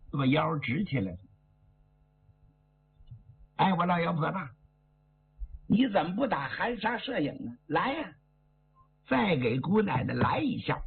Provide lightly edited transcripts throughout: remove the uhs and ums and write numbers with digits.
把腰直起来了。哎，我老妖婆子，你怎么不打含沙射影呢？来呀，再给姑奶奶来一下。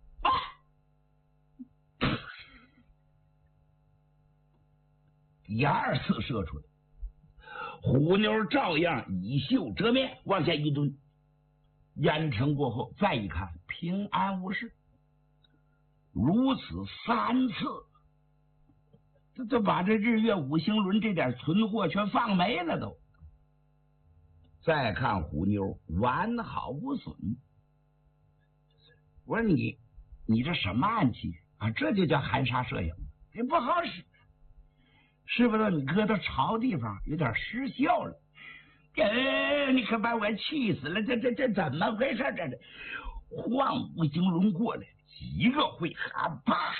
第二次射出来，虎妞照样以袖遮面，往下一蹲。严惩过后，再一看，平安无事。如此3次，这把这日月五行轮这点存货全放没了都。再看虎妞完好无损。我说你这什么暗器啊？这就叫含沙射影，这不好使。是不是你搁到潮地方有点失效了？你可把我气死了！这怎么回事？这晃五行轮过来，几个回合，啪，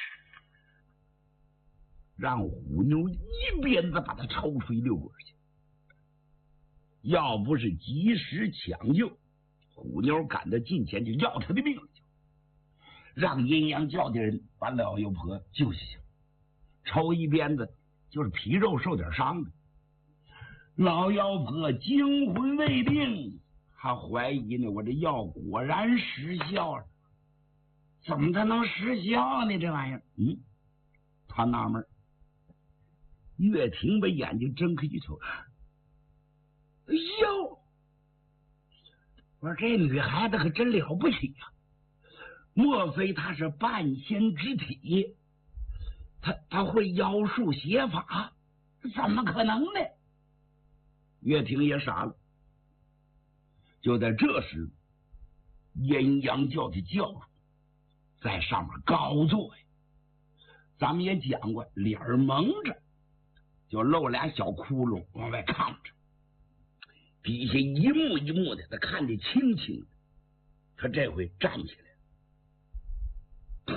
让虎妞一鞭子把他抽出6滚去。要不是及时抢救，虎妞赶到近前就要他的命了，让阴阳教的人把老妖婆救下去。抽一鞭子就是皮肉受点伤的。老妖婆惊魂未定，还怀疑呢，我这药果然失效了。怎么它能失效呢？这玩意儿，他纳闷。岳霆把眼睛睁开一瞅，哎呦！我说这女孩子可真了不起呀！莫非她是半仙之体？她会妖术邪法？怎么可能呢？岳霆也傻了。就在这时，阴阳教的教主在上面高坐呀，咱们也讲过，脸蒙着，就露俩小窟窿往外看着，底下一幕一幕的，他看得清清的。他这回站起来了，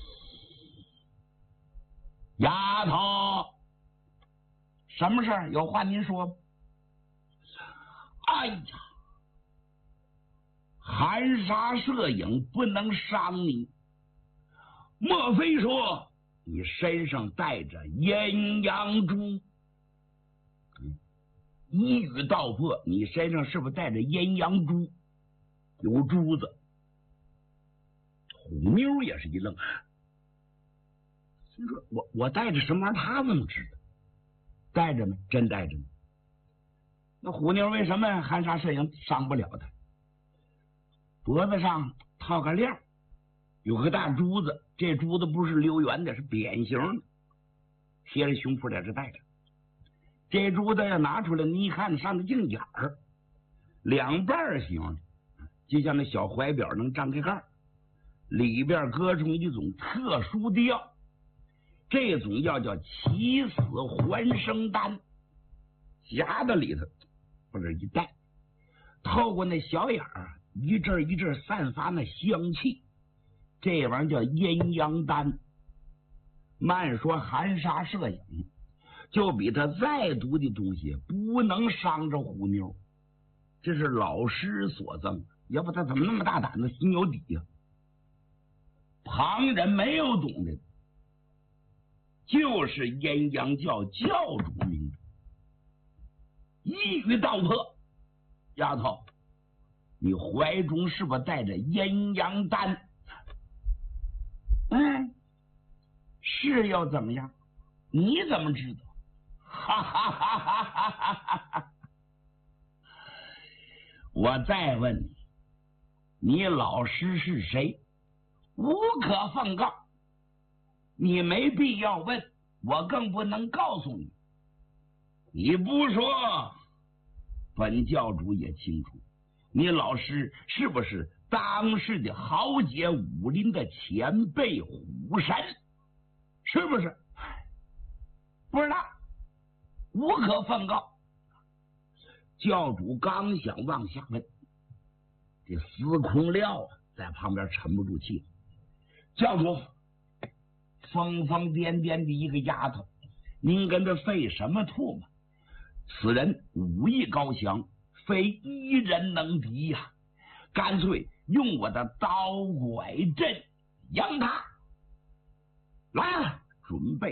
丫头，什么事儿？有话您说吧。哎呀，含沙射影不能伤你，莫非说你身上带着阴阳珠？一语道破，你身上是不是带着阴阳珠？有珠子。虎妞也是一愣，心说我带着什么玩意儿？他怎么知道？带着呢，真带着呢。那虎妞为什么含沙射影伤不了他？脖子上套个链，有个大珠子，这珠子不是流圆的，是扁形的，贴着胸脯在这戴着。这珠子要拿出来，你一看上的净眼儿，两半形的，就像那小怀表能张开盖，里边搁出一种特殊的药，这种药叫起死还生丹，夹到里头，往这一带，透过那小眼儿，一阵一阵散发那香气，这玩意儿叫阴阳丹。慢说含沙射影，就比他再毒的东西不能伤着虎妞，这是老师所赠，要不他怎么那么大胆子，心有底呀？旁人没有懂的，就是阴阳教教主名字，一语道破。丫头，你怀中是不是带着阴阳丹？是要怎么样？你怎么知道？哈哈哈哈哈哈！我再问你，你老师是谁？无可奉告。你没必要问，我更不能告诉你。你不说，本教主也清楚，你老师是不是当世的豪杰武林的前辈虎神？是不是？不知道，无可奉告。教主刚想往下问，这司空廖在旁边沉不住气。教主，疯疯癫癫的一个丫头，您跟他费什么吐沫？此人武艺高强，非一人能敌呀！干脆用我的刀拐阵将他。来了，准备